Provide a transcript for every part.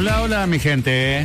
Hola, hola, mi gente.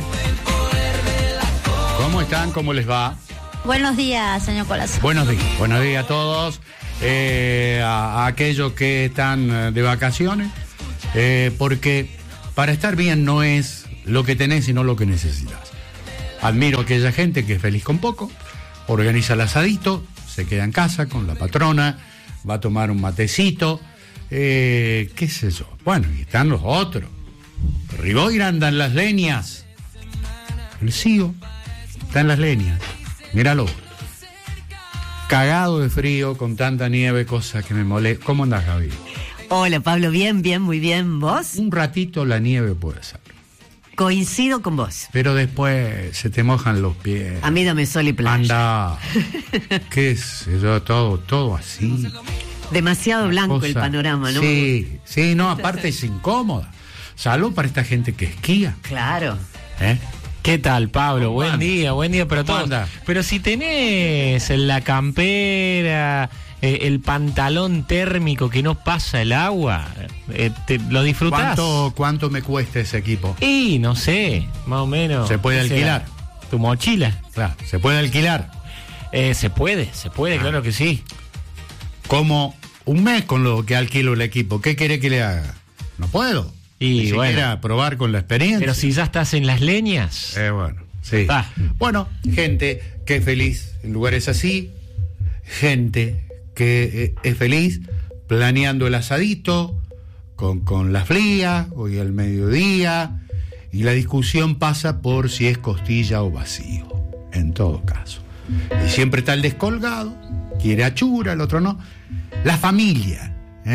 ¿Cómo están? ¿Cómo les va? Buenos días, señor Colazo. Buenos días a todos. A aquellos que están de vacaciones, porque para estar bien no es lo que tenés, sino lo que necesitas. Admiro a aquella gente que es feliz con poco, organiza el asadito, se queda en casa con la patrona, va a tomar un matecito, qué sé yo. Bueno, y están los otros. Rigoira anda en las leñas. El CIO está en las leñas. Míralo. Cagado de frío, con tanta nieve, cosa que me molesta. ¿Cómo andás, Gaby? Hola, Pablo, bien, muy bien. ¿Vos? Un ratito la nieve puede ser. Coincido con vos. Pero después se te mojan los pies. A mí dame sol y playa. Anda. Qué sé yo, todo así. Demasiado blanco el panorama, ¿no? Sí, no, aparte es incómoda. Salud para esta gente que esquía. Claro. ¿Qué tal, Pablo? Buen día para todos. Anda. Pero si tenés la campera, el pantalón térmico que no pasa el agua, lo disfrutás. ¿Cuánto me cuesta ese equipo? Y no sé, más o menos. ¿Se puede alquilar? ¿Tu mochila? Claro, ¿se puede alquilar? Se puede, claro que sí. Como un mes con lo que alquilo el equipo. ¿Qué quiere que le haga? No puedo. Y si quiera probar con la experiencia. Pero si ya estás en las leñas. Bueno, sí. Bueno, gente que es feliz en lugares así. Gente que es feliz planeando el asadito con la fría, hoy al mediodía. Y la discusión pasa por si es costilla o vacío. En todo caso. Y siempre está el descolgado. Quiere achura, el otro no. La familia.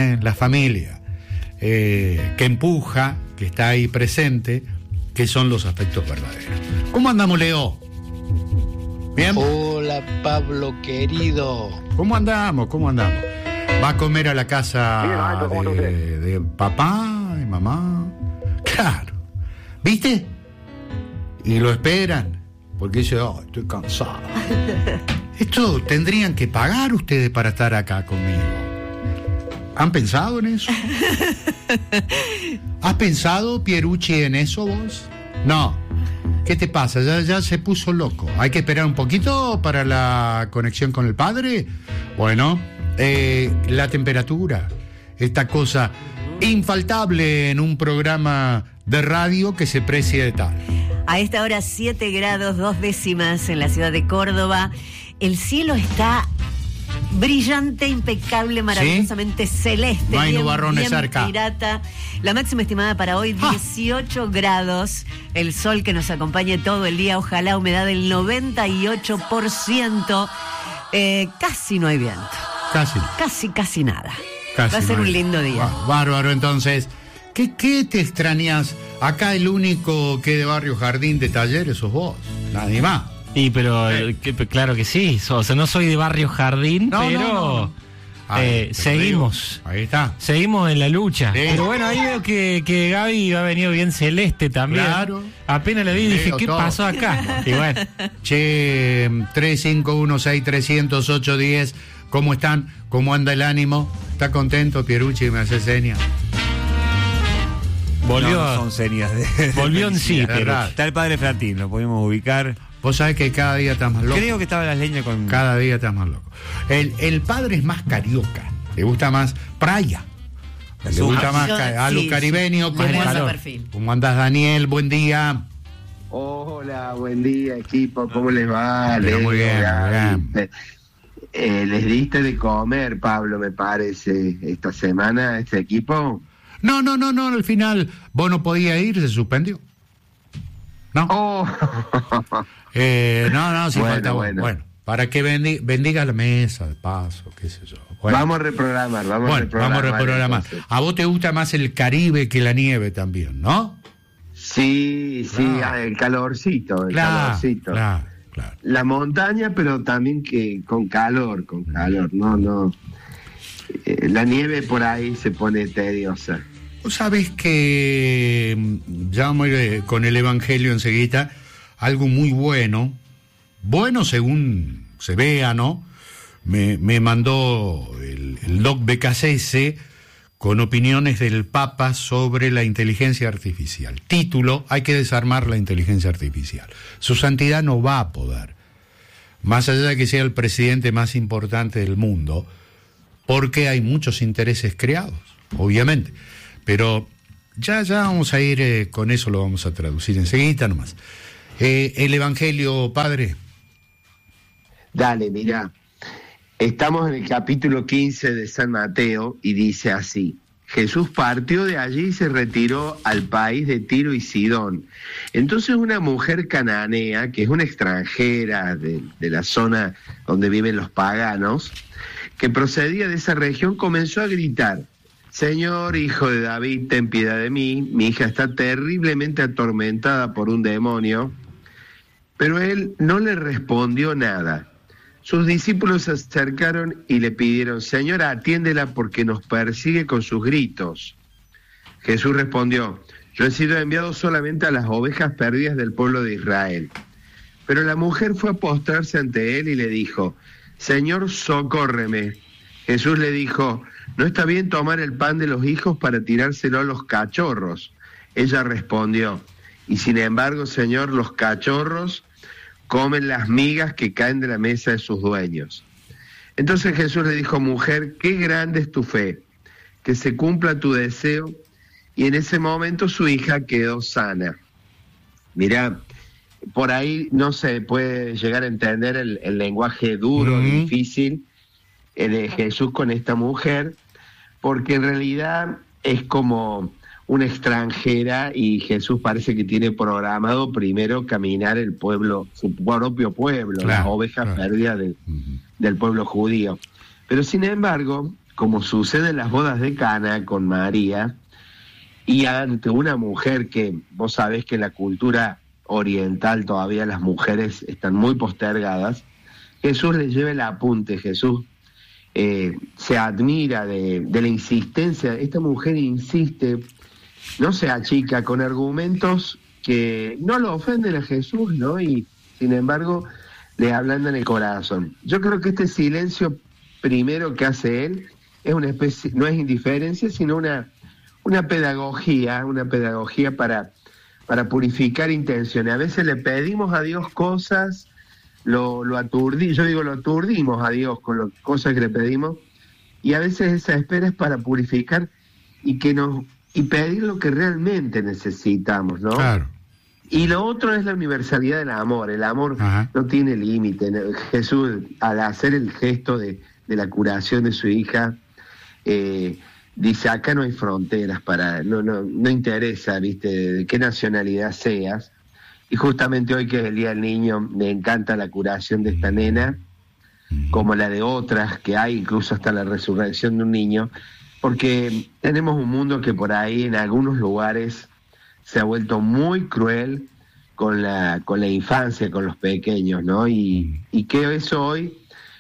Que empuja, que está ahí presente, que son los aspectos verdaderos. ¿Cómo andamos, Leo? ¿Bien? Hola, Pablo querido. ¿Cómo andamos? ¿Va a comer a la casa de papá y mamá? Claro. ¿Viste? Y lo esperan, porque dice, estoy cansado. Esto tendrían que pagar ustedes para estar acá conmigo. ¿Han pensado en eso? ¿Has pensado, Pierucci, en eso vos? No. ¿Qué te pasa? Ya se puso loco. ¿Hay que esperar un poquito para la conexión con el padre? Bueno, la temperatura. Esta cosa infaltable en un programa de radio que se precie de tal. A esta hora 7 grados 2 décimas en la ciudad de Córdoba. El cielo está brillante, impecable, maravillosamente celeste. No hay nubarrones cerca. Pirata. La máxima estimada para hoy, 18 grados. El sol que nos acompañe todo el día. Ojalá humedad del 98%. Casi no hay viento. Casi nada. Va a ser un lindo día. Bárbaro, entonces. ¿Qué te extrañas? Acá el único que de Barrio Jardín de Talleres sos vos. Nadie más. Y pero claro que sí, o sea, no soy de Barrio Jardín, pero seguimos. Ahí está. Seguimos en la lucha. Sí. Pero bueno, ahí veo que Gaby ha venido bien celeste también. Claro. Apenas le vi y dije, ¿qué pasó acá? Y bueno. Che, 3516300810, ¿cómo están? ¿Cómo anda el ánimo? ¿Está contento, Pierucci? Me hace señas. Volvió. No son señas. Volvió en sí, pero está el padre Fratín, lo podemos ubicar. Vos sabés que cada día estás más loco. Creo que estaba en las leñas con... Cada día estás más loco. El padre es más carioca. Le gusta más playa. Le gusta más a los caribeños. ¿Cómo andás, Daniel? Buen día. Hola, buen día, equipo. ¿Cómo les va? Muy bien. ¿Les diste de comer, Pablo, me parece, esta semana, este equipo? No, al final vos no podías ir, se suspendió. ¿No? No, sí falta bueno, para que bendiga la mesa, de paso, qué sé yo. Bueno. Vamos a reprogramar. Vamos a reprogramar. A vos te gusta más el Caribe que la nieve también, ¿no? Sí, el calorcito. Claro. La montaña, pero también que con calor, no. La nieve por ahí se pone tediosa. Vos sabés que ya vamos a ir con el Evangelio enseguida, algo muy bueno según se vea, ¿no? Me mandó el doc BKCS con opiniones del Papa sobre la inteligencia artificial. Título: hay que desarmar la inteligencia artificial. Su santidad no va a poder, más allá de que sea el presidente más importante del mundo, porque hay muchos intereses creados, obviamente. Pero ya vamos a ir con eso, lo vamos a traducir enseguida nomás. El Evangelio, padre. Dale, mirá. Estamos en el capítulo 15 de San Mateo y dice así: Jesús partió de allí y se retiró al país de Tiro y Sidón. Entonces una mujer cananea, que es una extranjera de la zona donde viven los paganos, que procedía de esa región, comenzó a gritar: Señor, hijo de David, ten piedad de mí, mi hija está terriblemente atormentada por un demonio. Pero él no le respondió nada. Sus discípulos se acercaron y le pidieron: Señora, atiéndela porque nos persigue con sus gritos. Jesús respondió: yo he sido enviado solamente a las ovejas perdidas del pueblo de Israel. Pero la mujer fue a postrarse ante él y le dijo: Señor, socórreme. Jesús le dijo: no está bien tomar el pan de los hijos para tirárselo a los cachorros. Ella respondió: y sin embargo, Señor, los cachorros comen las migas que caen de la mesa de sus dueños. Entonces Jesús le dijo: mujer, qué grande es tu fe, que se cumpla tu deseo. Y en ese momento su hija quedó sana. Mirá, por ahí no se puede llegar a entender el lenguaje duro, difícil de Jesús con esta mujer, porque en realidad es como una extranjera y Jesús parece que tiene programado primero caminar el pueblo, su propio pueblo, claro, las ovejas perdidas del pueblo judío. Pero sin embargo, como sucede en las bodas de Cana con María, y ante una mujer que vos sabés que en la cultura oriental todavía las mujeres están muy postergadas, Jesús les lleva el apunte. Jesús se admira de la insistencia. Esta mujer insiste, no se achica, con argumentos que no lo ofenden a Jesús, ¿no? Y sin embargo le ablandan el corazón. Yo creo que este silencio primero que hace él es una especie, no es indiferencia, sino una pedagogía para purificar intenciones. A veces le pedimos a Dios cosas, lo aturdimos a Dios con las cosas que le pedimos, y a veces esa espera es para purificar y pedir lo que realmente necesitamos, ¿no? Claro. Y lo otro es la universalidad del amor. El amor no tiene límite. Jesús, al hacer el gesto de la curación de su hija, dice: acá no hay fronteras, no interesa, ¿viste?, de qué nacionalidad seas. Y justamente hoy, que es el Día del Niño, me encanta la curación de esta nena, como la de otras que hay, incluso hasta la resurrección de un niño, porque tenemos un mundo que por ahí en algunos lugares se ha vuelto muy cruel con la infancia, con los pequeños, ¿no? Y que eso hoy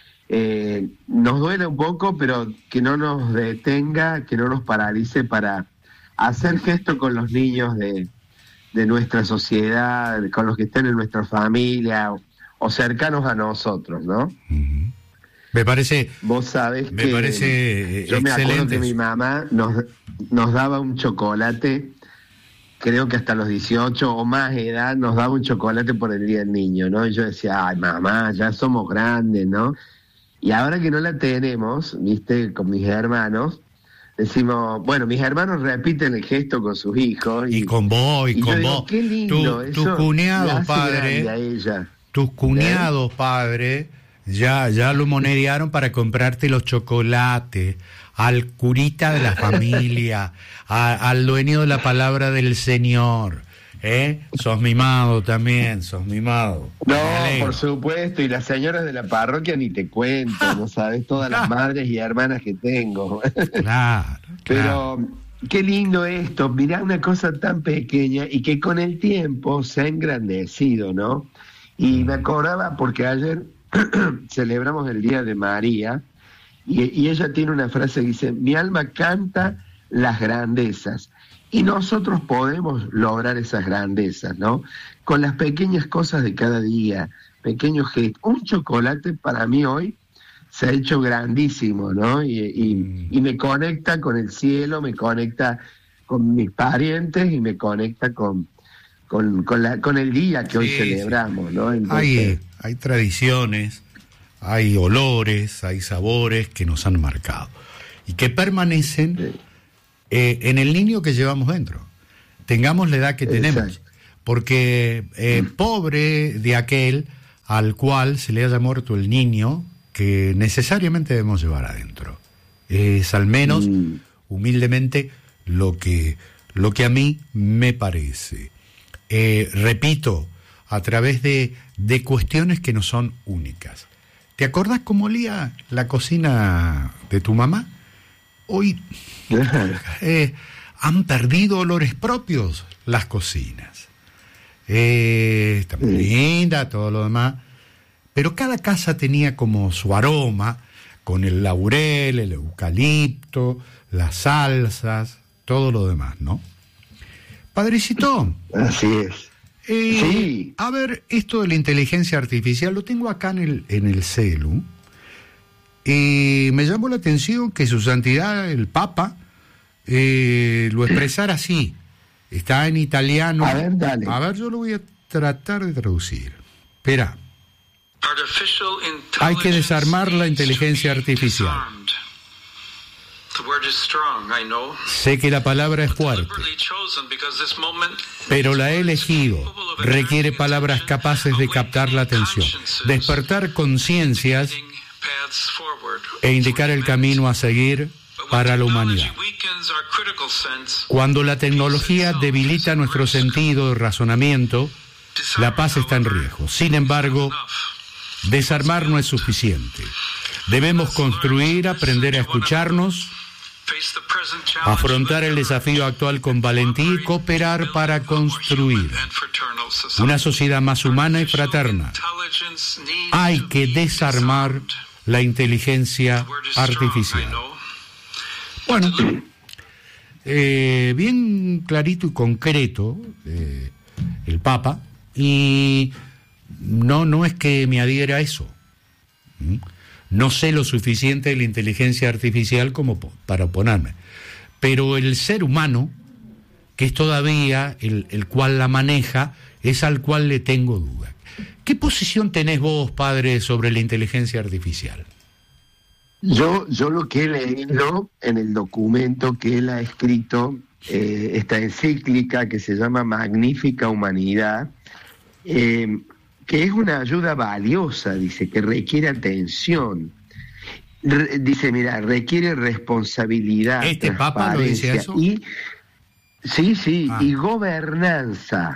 nos duele un poco, pero que no nos detenga, que no nos paralice para hacer gesto con los niños de nuestra sociedad, con los que estén en nuestra familia o cercanos a nosotros, ¿no? Me parece. Vos sabés que yo excelente. Me acuerdo que mi mamá nos daba un chocolate, creo que hasta los 18 o más edad, nos daba un chocolate por el Día del Niño, ¿no? Y yo decía: ay, mamá, ya somos grandes, ¿no? Y ahora que no la tenemos, viste, con mis hermanos, decimos, bueno, mis hermanos repiten el gesto con sus hijos. Y con vos, y con vos. Qué lindo, tus cuñados, padre, tus cuñados, padre, ya lo monedearon para comprarte los chocolates, al curita de la familia, al dueño de la palabra del Señor. Sos mimado también, sos mimado. No, por supuesto, y las señoras de la parroquia ni te cuento, no sabes todas las madres y hermanas que tengo. Claro. Pero qué lindo esto, mirá, una cosa tan pequeña y que con el tiempo se ha engrandecido, ¿no? Y me acordaba porque ayer celebramos el Día de María y ella tiene una frase que dice: mi alma canta las grandezas. Y nosotros podemos lograr esas grandezas, ¿no? Con las pequeñas cosas de cada día, pequeños gestos. Un chocolate para mí hoy se ha hecho grandísimo, ¿no? Y me conecta con el cielo, me conecta con mis parientes y me conecta con el día que hoy celebramos, ¿no? Entonces, hay tradiciones, hay olores, hay sabores que nos han marcado y que permanecen en el niño que llevamos dentro, tengamos la edad que tenemos. Exacto. Porque pobre de aquel al cual se le haya muerto el niño que necesariamente debemos llevar adentro. Es al menos, humildemente, lo que a mí me parece. Repito, a través de cuestiones que no son únicas. ¿Te acordás cómo olía la cocina de tu mamá? Hoy han perdido olores propios las cocinas. Está muy linda, todo lo demás, pero cada casa tenía como su aroma, con el laurel, el eucalipto, las salsas, todo lo demás, ¿no? Padrecito. Así es. Sí. A ver, esto de la inteligencia artificial lo tengo acá en el celu, y me llamó la atención que su santidad, el Papa, lo expresara así. Está en italiano. A ver, dale. A ver, yo lo voy a tratar de traducir. Espera. Hay que desarmar la inteligencia artificial. Sé que la palabra es fuerte, pero la he elegido. Requiere palabras capaces de captar la atención, despertar conciencias e indicar el camino a seguir para la humanidad. Cuando la tecnología debilita nuestro sentido de razonamiento, la paz está en riesgo. Sin embargo, desarmar no es suficiente. Debemos construir, aprender a escucharnos, afrontar el desafío actual con valentía y cooperar para construir una sociedad más humana y fraterna. Hay que desarmar la inteligencia artificial. Bueno, bien clarito y concreto el Papa, y no es que me adhiera a eso. No sé lo suficiente de la inteligencia artificial como para oponerme, pero el ser humano, que es todavía el cual la maneja, es al cual le tengo duda. ¿Qué posición tenés vos, padre, sobre la inteligencia artificial? Yo lo que he leído en el documento que él ha escrito, esta encíclica que se llama Magnífica Humanidad, que es una ayuda valiosa, dice, que requiere atención. Dice, mira, requiere responsabilidad, ¿Este Papa lo dice eso? Y gobernanza,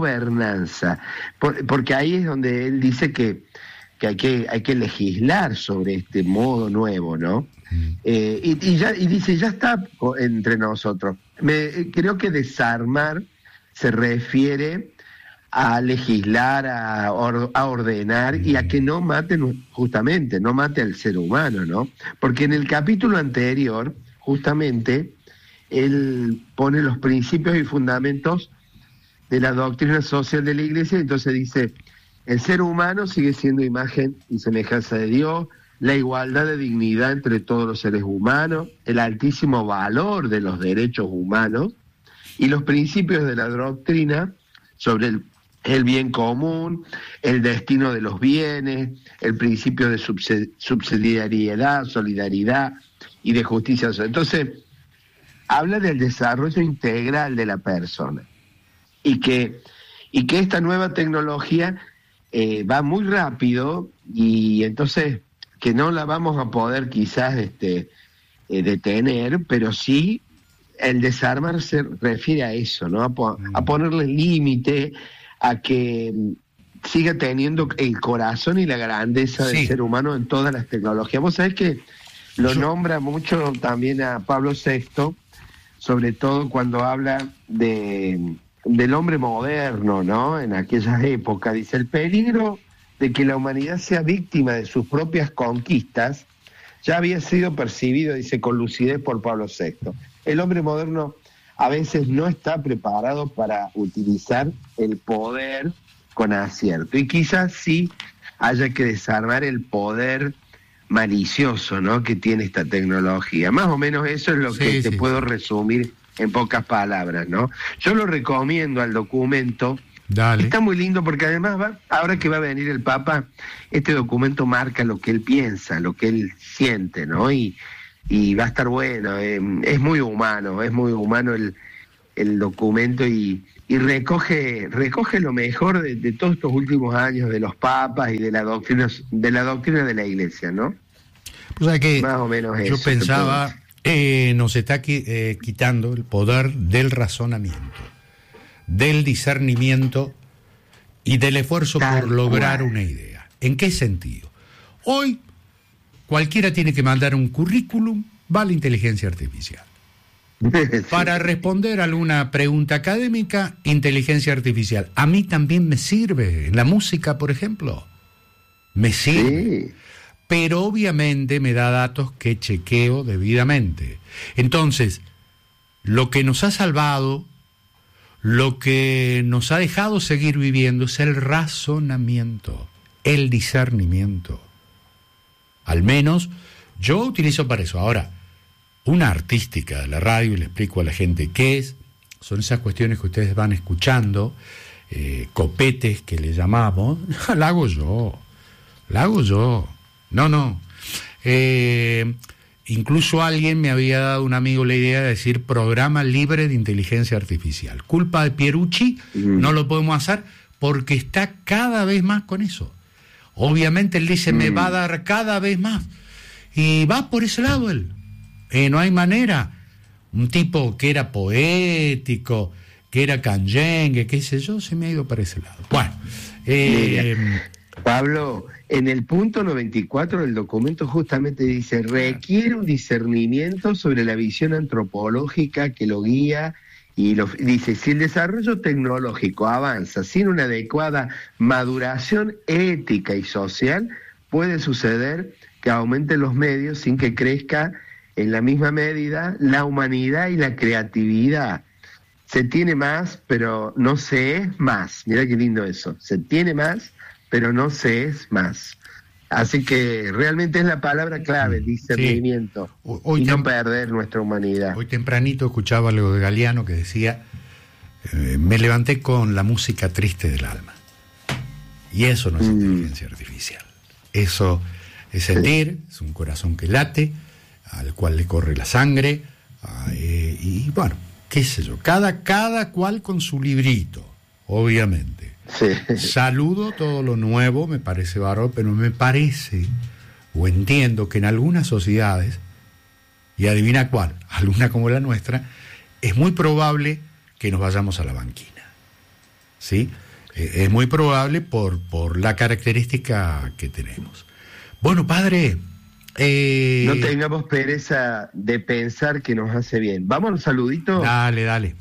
porque ahí es donde él dice que hay que legislar sobre este modo nuevo, ¿no? Y dice, ya está entre nosotros. Creo que desarmar se refiere a legislar, a ordenar y a que no mate, justamente, no mate al ser humano, ¿no? Porque en el capítulo anterior, justamente, él pone los principios y fundamentos de la doctrina social de la Iglesia, y entonces dice: el ser humano sigue siendo imagen y semejanza de Dios, la igualdad de dignidad entre todos los seres humanos, el altísimo valor de los derechos humanos y los principios de la doctrina sobre el bien común, el destino de los bienes, el principio de subsidiariedad, solidaridad y de justicia social. Entonces, habla del desarrollo integral de la persona y que esta nueva tecnología va muy rápido, y entonces que no la vamos a poder quizás detener, pero sí el desarmar se refiere a eso, ¿no? A ponerle límite, a que siga teniendo el corazón y la grandeza del ser humano en todas las tecnologías. Vos sabés que lo nombra mucho también a Pablo VI, sobre todo cuando habla del hombre moderno, ¿no? En aquellas épocas, dice: el peligro de que la humanidad sea víctima de sus propias conquistas ya había sido percibido, dice, con lucidez por Pablo VI. El hombre moderno a veces no está preparado para utilizar el poder con acierto, y quizás sí haya que desarmar el poder malicioso, ¿no?, que tiene esta tecnología. Más o menos eso es lo que te puedo resumir en pocas palabras, ¿no? Yo lo recomiendo al documento. Dale. Está muy lindo porque además ahora que va a venir el Papa, este documento marca lo que él piensa, lo que él siente, ¿no? Y va a estar bueno, es muy humano el documento y recoge lo mejor de todos estos últimos años de los papas y de la doctrina de la Iglesia, ¿no? O sea que más o menos yo eso, pensaba, nos está quitando el poder del razonamiento, del discernimiento y del esfuerzo por lograr una idea. ¿En qué sentido? Hoy cualquiera tiene que mandar un currículum, va a la inteligencia artificial. Para responder a alguna pregunta académica, inteligencia artificial. A mí también me sirve, en la música, por ejemplo. Me sirve. Sí. Pero obviamente me da datos que chequeo debidamente. Entonces, lo que nos ha salvado, lo que nos ha dejado seguir viviendo es el razonamiento, el discernimiento. Al menos yo utilizo para eso. Ahora, una artística de la radio, y le explico a la gente qué es, son esas cuestiones que ustedes van escuchando, copetes que le llamamos, la hago yo. No. Incluso alguien me había dado, un amigo, la idea de decir programa libre de inteligencia artificial. Culpa de Pierucci, no lo podemos hacer porque está cada vez más con eso. Obviamente él dice, me va a dar cada vez más. Y va por ese lado él. No hay manera. Un tipo que era poético, que era canyengue, qué sé yo, se me ha ido para ese lado. Bueno. Pablo, en el punto 94 del documento justamente dice, requiere un discernimiento sobre la visión antropológica que lo guía, y dice, si el desarrollo tecnológico avanza sin una adecuada maduración ética y social, puede suceder que aumenten los medios sin que crezca en la misma medida la humanidad y la creatividad. Se tiene más, pero no se es más. Mira qué lindo eso. Se tiene más, pero no se es más. Así que realmente es la palabra clave, discernimiento, y no perder nuestra humanidad. Hoy tempranito escuchaba algo de Galeano que decía, me levanté con la música triste del alma. Y eso no es inteligencia artificial. Eso es sentir, es un corazón que late, al cual le corre la sangre, y bueno, qué sé yo, cada cual con su librito, obviamente. Sí. Saludo todo lo nuevo, me parece bárbaro, pero me parece, o entiendo que en algunas sociedades, y adivina cuál, alguna como la nuestra, es muy probable que nos vayamos a la banquina. ¿Sí? Es muy probable por la característica que tenemos. Bueno, padre, no tengamos pereza de pensar que nos hace bien. Vamos a un saludito. Dale.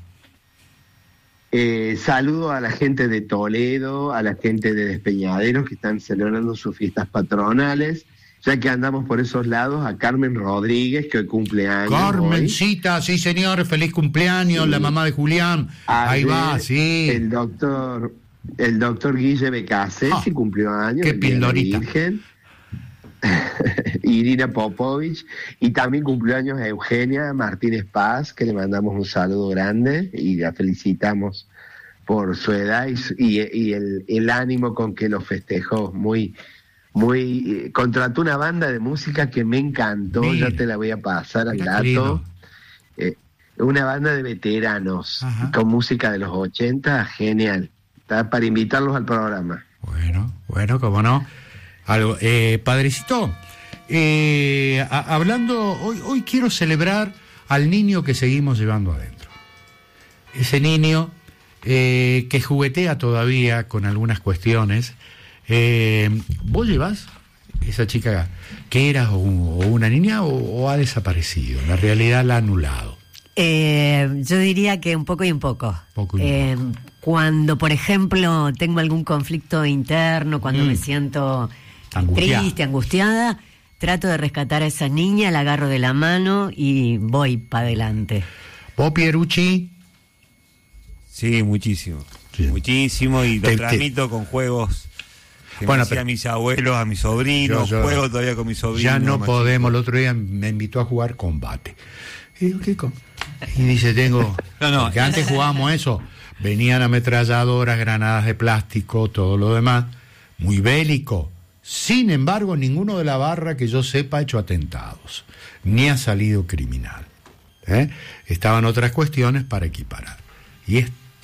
Saludo a la gente de Toledo, a la gente de Despeñaderos que están celebrando sus fiestas patronales. Ya que andamos por esos lados, a Carmen Rodríguez, que hoy cumple años. Carmencita, hoy. Sí señor, feliz cumpleaños, sí. La mamá de Julián. Ahí va, sí. El doctor Guille Becasesi cumplió años. Qué pildorita. Irina Popovich, y también cumplió años Eugenia Martínez Paz, que le mandamos un saludo grande y la felicitamos por su edad y el ánimo con que lo festejó. Contrató una banda de música que me encantó. Mira, ya te la voy a pasar al dato. Una banda de veteranos. Ajá. Con música de los 80, genial. Está para invitarlos al programa. Bueno, cómo no. Algo, padrecito, hablando, hoy quiero celebrar al niño que seguimos llevando adentro. Ese niño que juguetea todavía con algunas cuestiones. ¿Vos llevas esa chica que era o una niña o ha desaparecido? La realidad la ha anulado. Yo diría que un poco y un poco. Cuando, por ejemplo, tengo algún conflicto interno, cuando me siento triste, angustiada, trato de rescatar a esa niña, la agarro de la mano y voy para adelante. ¿Vos, Pierucci? Sí, muchísimo. Sí. Muchísimo, y lo transmito con juegos Que bueno, me a mis abuelos, a mis sobrinos, juego todavía con mis sobrinos. Ya no podemos, el otro día me invitó a jugar combate. Y digo, ¿qué Y dice, porque antes jugábamos eso, venían ametralladoras, granadas de plástico, todo lo demás, muy bélico. Sin embargo, ninguno de la barra que yo sepa ha hecho atentados, ni ha salido criminal. Estaban otras cuestiones para equiparar. Y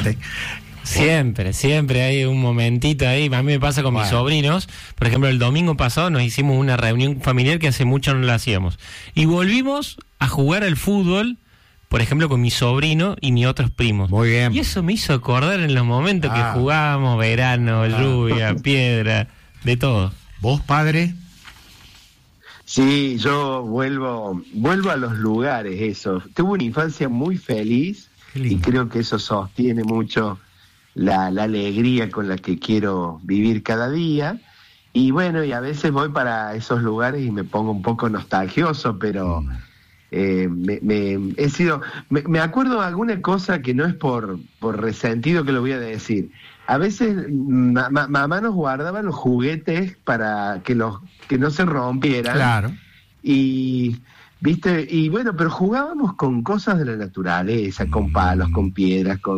Siempre hay un momentito ahí. A mí me pasa con mis sobrinos. Por ejemplo, el domingo pasado nos hicimos una reunión familiar que hace mucho no la hacíamos. Y volvimos a jugar al fútbol, por ejemplo, con mi sobrino y mis otros primos. Muy bien. Y eso me hizo acordar en los momentos que jugábamos, verano, lluvia, piedra, de todo. ¿Vos, padre? Sí, yo vuelvo a los lugares, eso. Tuve una infancia muy feliz y creo que eso sostiene mucho la alegría con la que quiero vivir cada día. Y bueno, y a veces voy para esos lugares y me pongo un poco nostalgioso, pero me acuerdo de alguna cosa que no es por resentido que lo voy a decir. A veces mamá nos guardaba los juguetes para que no se rompieran. Claro. Y ¿viste? Y bueno, pero jugábamos con cosas de la naturaleza, con palos, con piedras, con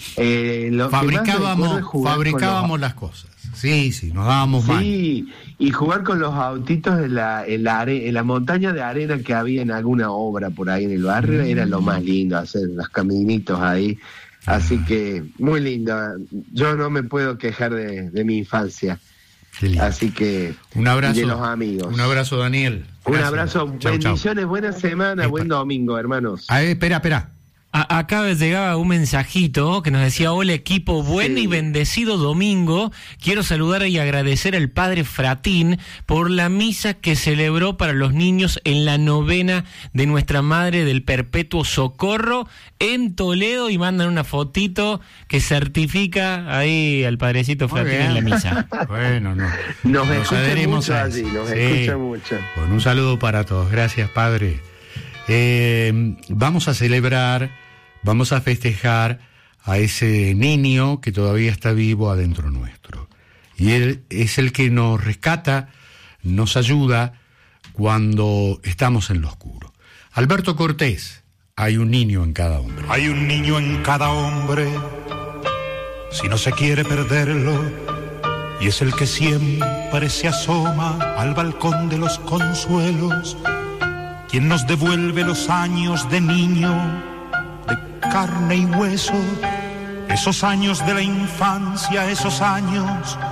fabricábamos las cosas. Sí, nos dábamos mal. Sí, y jugar con los autitos en la montaña de arena que había en alguna obra por ahí en el barrio, era lo más lindo, hacer los caminitos ahí. Así que muy lindo. Yo no me puedo quejar de mi infancia. Así que un abrazo, y de los amigos. Un abrazo, Daniel. Gracias. Un abrazo, chau, bendiciones, chau. Buena semana, buen domingo, hermanos. Espera. Acá llegaba un mensajito que nos decía: hola equipo, buen y bendecido domingo. Quiero saludar y agradecer al padre Fratín por la misa que celebró para los niños en la novena de Nuestra Madre del Perpetuo Socorro en Toledo, y mandan una fotito que certifica ahí al padrecito Fratín en la misa. Bueno, nos escucha mucho allí, escucha mucho. Bueno, un saludo para todos. Gracias, padre. Vamos a celebrar, vamos a festejar a ese niño que todavía está vivo adentro nuestro. Y él es el que nos rescata, nos ayuda cuando estamos en lo oscuro. Alberto Cortés, hay un niño en cada hombre. Hay un niño en cada hombre, si no se quiere perderlo, y es el que siempre se asoma al balcón de los consuelos, quien nos devuelve los años de niño, de carne y hueso, esos años de la infancia, esos años